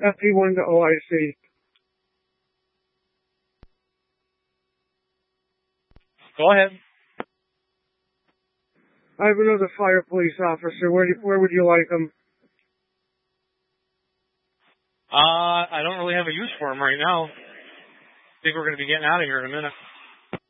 FP1 to OIC. Go ahead. I have another fire police officer. Where would you like him? I don't really have a use for him right now. I think we're going to be getting out of here in a minute.